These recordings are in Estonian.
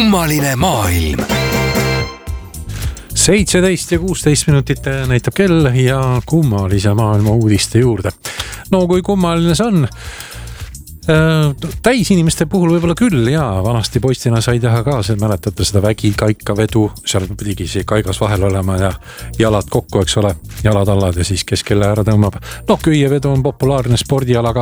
Kummaline maailm. 17 ja 16 minutit näitab kell ja kummalise maailma uudiste juurde. No kui kummaline see on? Täisinimeste puhul võib-olla küll ja vanasti poistina sai teha ka, mäletate seda vägikaikavedu, seal pidigi see kaigas vahel olema ja jalad kokku, eks ole, jalad allad ja siis kes kelle ära tõmbab. Köievedu on populaarne spordialaga.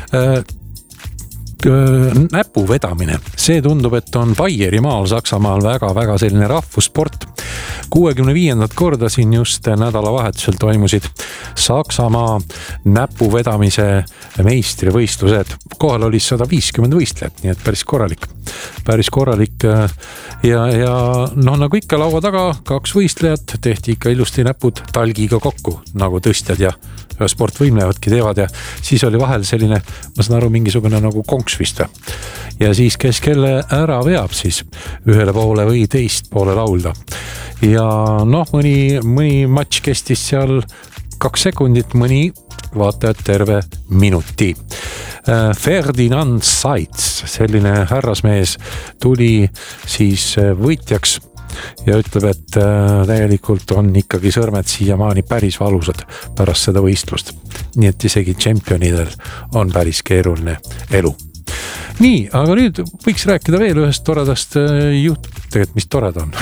Näpu vedamine, see tundub, et on Baierimaal Saksamaal väga selline rahvussport. 65. korda siin just nädalavahetusel toimusid Saksamaa näpuvedamise meistrivõistlused. Kohal oli 150 võistlejat, nii et päris korralik ja nagu ikka laua taga 2 võistlejat tehti ikka ilusti näpud talgiga kokku, nagu tõstjad ja sportvõimlevadki teevad ja siis oli vahel selline, ma saan aru, mingisugune nagu konks vist. Ja siis kes kelle ära veab siis ühele poole või teist poole laulda. Ja mõni matš kestis seal 2 sekundit, mõni vaatajad terve minuti. Ferdinand Seitz, selline härrasmees, tuli siis võitjaks ja ütleb, et täielikult on ikkagi sõrmed siiamaani päris valusad pärast seda võistlust. Nii et isegi tšempionidel on päris keeruline elu. Nii, aga nüüd võiks rääkida veel ühest toredast tegelikult mis tored on.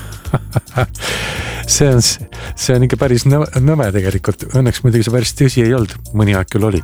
See on ikka päris nõme tegelikult. Õnneks muidugi see päris tõsi ei olnud, mõni aeg küll oli.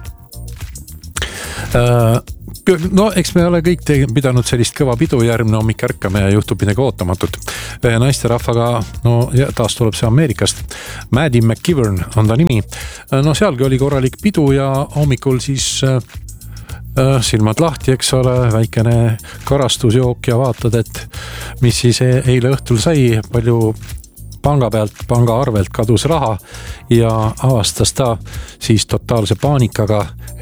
Eks me ole kõik pidanud sellist kõva pidu järgmine hommik ärkame ja juhtub midagi ootamatut. Ühe naisterahvaga, taas tuleb see Ameerikast, Maddie McKivern on ta nimi. Sealgi oli korralik pidu ja hommikul siis silmad lahti, eks ole, väikene karastusjook ja vaatad, et mis siis eile õhtul sai, palju panga arvelt kadus raha ja avastas ta siis totaalse paanikaga,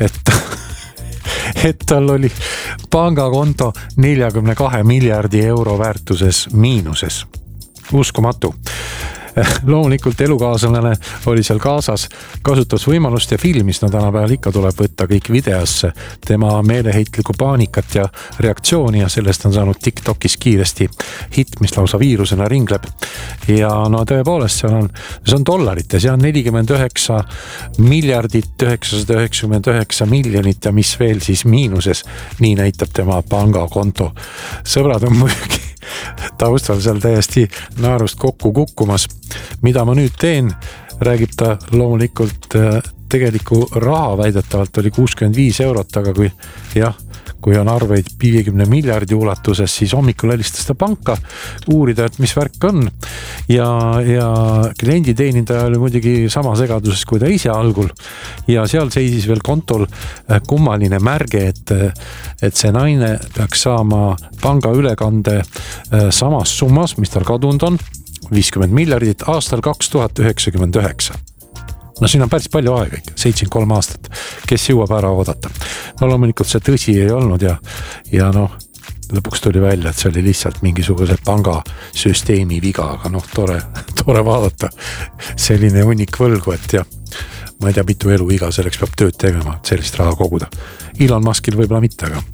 et tal oli pangakonto 42 miljardi euro väärtuses miinuses. Uskumatu. Loomulikult elukaaslane oli seal kaasas, kasutas võimalust ja filmis, tänapäeval ikka tuleb võtta kõik videosse tema meeleheitlikku paanikat ja reaktsiooni ja sellest on saanud TikTokis kiiresti hit, mis lausa viirusena ringleb. Ja tõepoolest, see on dollarites ja 49 miljardit 999 miljonit ja mis veel siis miinuses, nii näitab tema pangakonto. Sõbrad on muidugi taustal seal täiesti naerust kokku kukkumas. Mida ma nüüd teen, räägib ta loomulikult tegeliku raha väidetavalt oli 65 eurot, aga kui on arveid 50 miljardi ulatuses, siis hommikul helistas ta panka uurida, et mis värk on ja klienditeenindaja oli muidugi sama segaduses kui ta ise algul ja seal seisis veel kontol kummaline märge, et see naine peaks saama panga ülekande samas summas, mis tal kadunud on, 50 miljardit aastal 2099. Siin on päris palju aega ikka, 73 aastat, kes jõuab ära oodata. Loomulikult see tõsi ei olnud ja lõpuks tuli välja, et see oli lihtsalt mingisuguse pangasüsteemi viga, aga tore vaadata selline hunnik võlgu, et ma ei tea, mitu elu iga selleks peab tööd tegema, et sellist raha koguda. Elon Muskil võib-olla mitte, aga.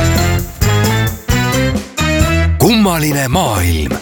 Kummaline maailm.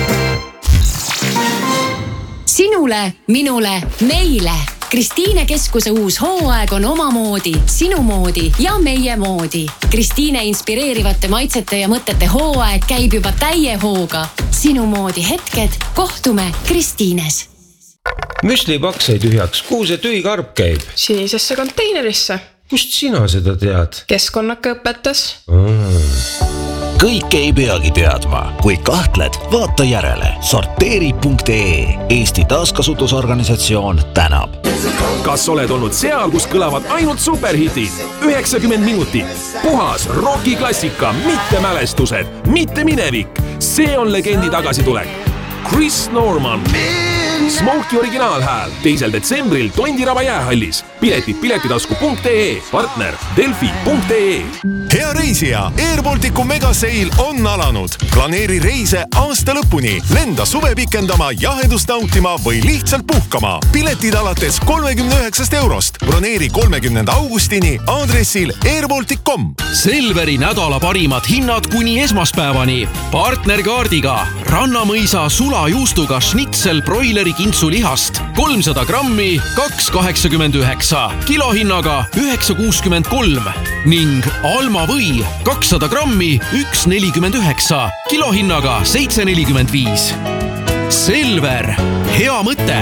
Sinule, minule, meile. Kristiine Keskuse uus hooaeg on omamoodi, sinu moodi ja meie moodi. Kristiine inspireerivate maitsete ja mõtete hooaeg käib juba täie hooga. Sinu moodi hetked, kohtume Kristiines. Müslipaks sai tühjaks, kuhu see tühi karp käib? Sinisesse konteinerisse. Kust sina seda tead? Keskkonnaka õpetas. Kõik ei peagi teadma, kui kahtled, vaata järele. Sorteeri.ee, Eesti taaskasutusorganisatsioon tänab. Kas oled olnud seal, kus kõlavad ainult superhitid? 90 minutit. Puhas rokiklassika, mitte mälestused, mitte minevik. See on legendi tagasitulek. Chris Norman. Smoky originaalhääl 2. detsembril Tondiraba jäähallis. Piletid piletitasku.ee, partner Delfi.ee. Hea reisija, Air Balticu megaseil on alanud. Planeeri reise aasta lõpuni, lenda suve pikendama, jahedust nautima või lihtsalt puhkama. Piletid alates 39 €. Broneeri 30. augustini aadressil airbaltic.com. Selveri nädala parimad hinnad kuni esmaspäevani. Partnerkaardiga Rannamõisa sulajuustuga schnitzel broileri kintsulihast 300 grammi 2,89, kilohinnaga 9,63 ning Alma või 200 grammi 1,49, kilohinnaga 7,45. Selver, hea mõte!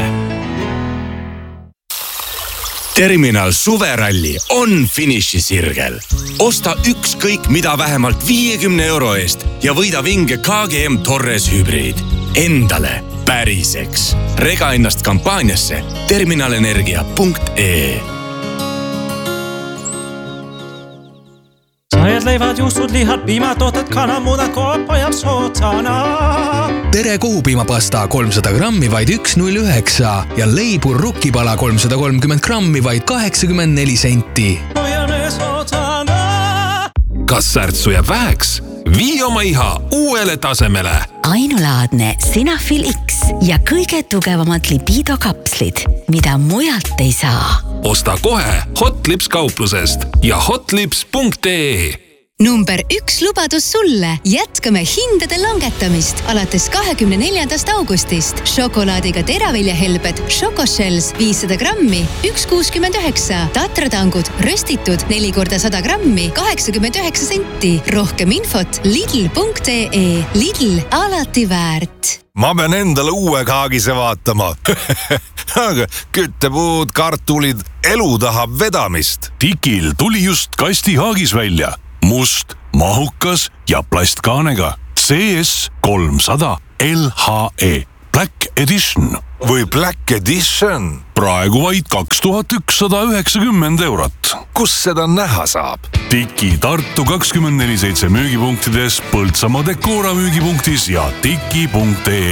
Terminal suveralli on finišisirgel. Osta ükskõik mida vähemalt 50 € eest ja võida vinge KGM Torres hübriid. Endale päriseks. Rega ennast kampaaniasse terminalenergia.ee. Sajad leivad, juustud, lihad, piimatooted, kanamudad, koopajab sootsana. Tere kohupiimapasta 300 grammi vaid 1,09 ja leibur rukkipala 330 grammi vaid 84 senti. Kas särtsu jääb väheks? Vii oma iha uuele tasemele. Ainulaadne Sinafil X ja kõige tugevamad libidokapslid, mida mujalt ei saa. Osta kohe Hotlips kauplusest ja hotlips.ee. Number 1 lubadus sulle. Jätkame hindade langetamist alates 24. augustist. Šokolaadiga teraviljahelbed Šokoshells 500 grammi 1,69. Tatratangud röstitud 4x100 grammi 89 senti. Rohkem infot lidl.ee. Lidl alati väärt. Ma pean endale uue kaagise vaatama. Aga küttepuud, kartulid, elu tahab vedamist. Tikil tuli just kasti haagis välja. Must, mahukas ja plastkaanega. CS 300 LHE Black Edition. Või Black Edition. Praegu vaid 2190 €. Kus seda näha saab? Tiki Tartu 24/7 müügipunktides, Põltsamaa Decora müügipunktis ja tiki.ee.